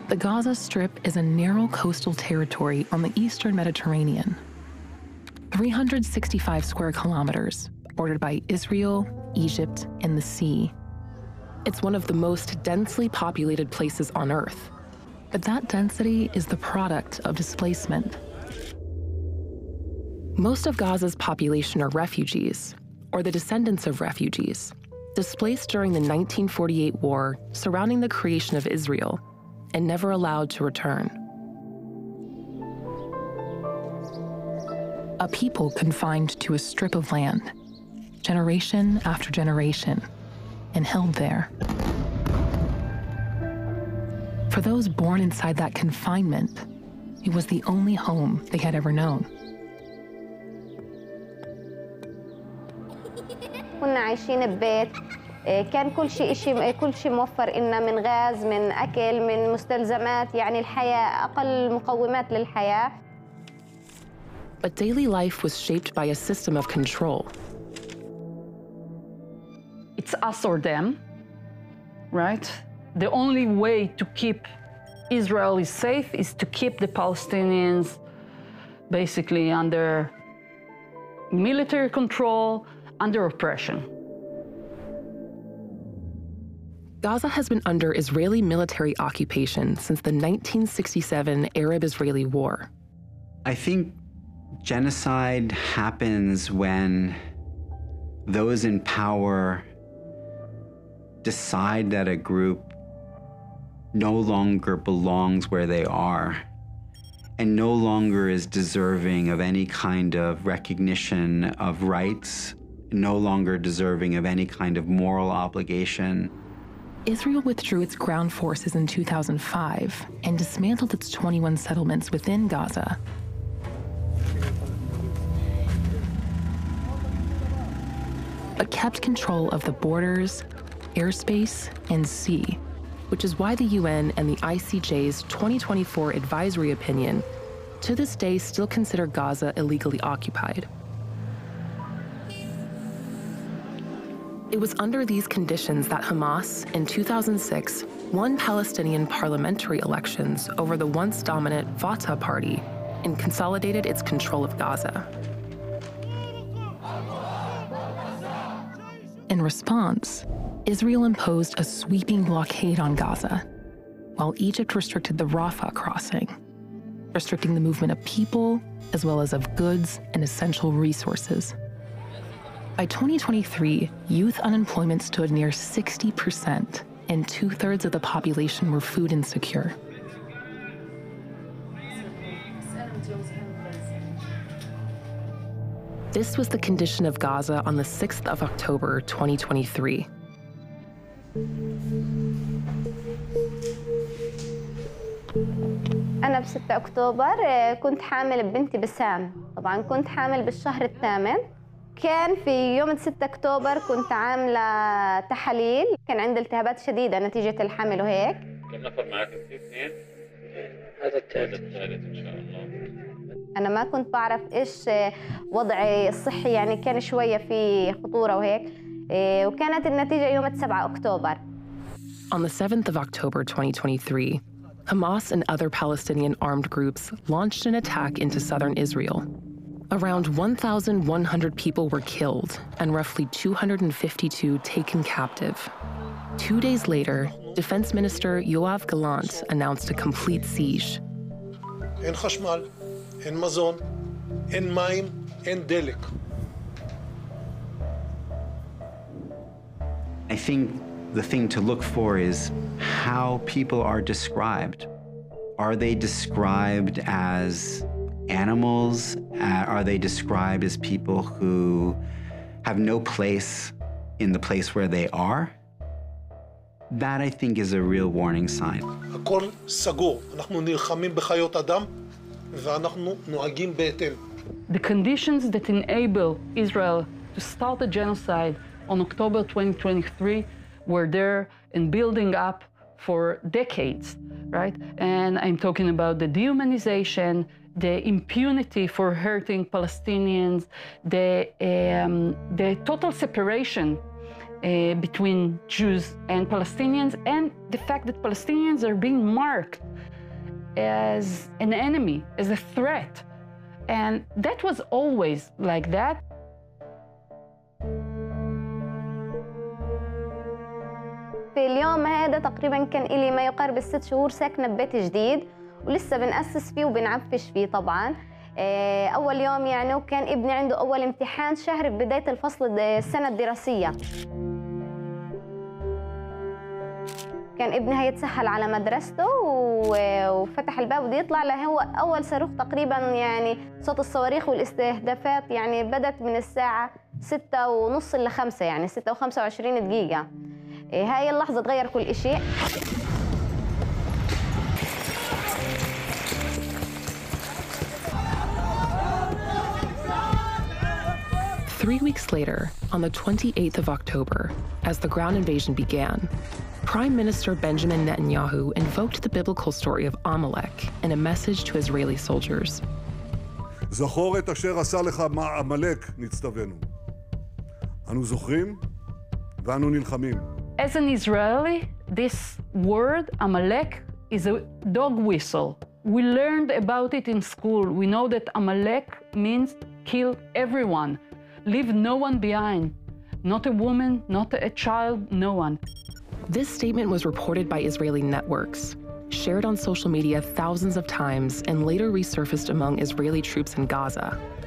The Gaza Strip is a narrow coastal territory on the eastern Mediterranean. 365 square kilometers, bordered by Israel, Egypt, and the sea. It's one of the most densely populated places on Earth. But that density is the product of displacement. Most of Gaza's population are refugees, or the descendants of refugees, displaced during the 1948 war surrounding the creation of Israel, and never allowed to return. A people confined to a strip of land, generation after generation, and held there. For those born inside that confinement, it was the only home they had ever known. كنا عايشين ببيت كان كل شيء موفر لنا من غاز من أكل من مستلزمات يعني الحياة أقل مقومات للحياة. But daily life was shaped by a system of control. It's us or them, right? The only way to keep Israel safe is to keep the Palestinians basically under military control, under oppression. Gaza has been under Israeli military occupation since the 1967 Arab-Israeli War. I think genocide happens when those in power decide that a group no longer belongs where they are and no longer is deserving of any kind of recognition of rights, no longer deserving of any kind of moral obligation. Israel withdrew its ground forces in 2005 and dismantled its 21 settlements within Gaza. But kept control of the borders, airspace, and sea, which is why the UN and the ICJ's 2024 advisory opinion to this day still consider Gaza illegally occupied. It was under these conditions that Hamas, in 2006, won Palestinian parliamentary elections over the once dominant Fatah party and consolidated its control of Gaza. In response, Israel imposed a sweeping blockade on Gaza, while Egypt restricted the Rafah crossing, restricting the movement of people as well as of goods and essential resources. By 2023, youth unemployment stood near 60%, and 2/3 of the population were food insecure. This was the condition of Gaza on the 6th of October, 2023. أنا ب6 أكتوبر كنت حامل ببنتي بسام، طبعاً كنت حامل بالشهر الثامن. كان في يوم 6 أكتوبر كنت عاملة تحاليل، كان عندي التهابات شديدة نتيجة الحمل وهيك. كم نفر معك أنت؟ 2؟ هذا الثالث إن شاء الله. أنا ما كنت بعرف إيش وضعي الصحي، يعني كان شوية في خطورة وهيك، وكانت النتيجة يوم 7 أكتوبر. On the 7th of October 2023, Hamas and other Palestinian armed groups launched an attack into southern Israel. Around 1,100 people were killed and roughly 252 taken captive. 2 days later, Defense Minister Yoav Gallant announced a complete siege. אין חשמל, אין מזון, אין מים, אין דלק. I think the thing to look for is how people are described. Are they described as animals? Are they described as people who have no place in the place where they are? That, I think, is a real warning sign. הכל סגור. אנחנו נלחמים בחיות אדם ואנחנו נוהגים בהתאם. The conditions that enable Israel to start the genocide on October 2023 were there and building up for decades, right? And I'm talking about the dehumanization, the impunity for hurting Palestinians, the total separation between Jews and Palestinians, and the fact that Palestinians are being marked as an enemy, as a threat. And that was always like that. في اليوم هذا تقريبا كان إلي ما يقارب 6 شهور ساكنة ببيت جديد ولسه بنأسس فيه وبنعفش فيه طبعا. أول يوم يعني وكان ابني عنده أول امتحان شهر ببداية الفصل السنة الدراسية. كان ابني هيتسهل على مدرسته وفتح الباب وبده يطلع له هو أول صاروخ تقريبا يعني صوت الصواريخ والاستهدافات يعني بدت من الساعة 6:30 ل 5 يعني 6:25 دقيقة. هاي اللحظة تغير كل شيء. Three weeks later, on the 28th of October, as the ground invasion began, Prime Minister Benjamin Netanyahu invoked the biblical story of Amalek in a message to Israeli soldiers. זכור את אשר עשה לך עמלק, נצטווינו. אנו זוכרים ואנו נלחמים. As an Israeli, this word, Amalek, is a dog whistle. We learned about it in school. We know that Amalek means kill everyone, leave no one behind. Not a woman, not a child, no one. This statement was reported by Israeli networks, shared on social media thousands of times, and later resurfaced among Israeli troops in Gaza.